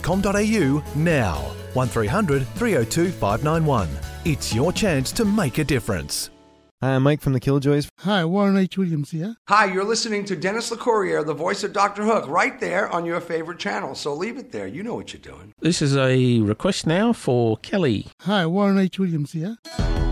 dennisclear.com.au now. 1300 302 591. It's your chance to make a difference. Hi, I'm Mike from the Killjoys. Hi, Warren H. Williams here. Hi, you're listening to Dennis LeCourrier, the voice of Dr. Hook, right there on your favorite channel. So leave it there. You know what you're doing. This is a request now for Kelly. Hi, Warren H. Williams here.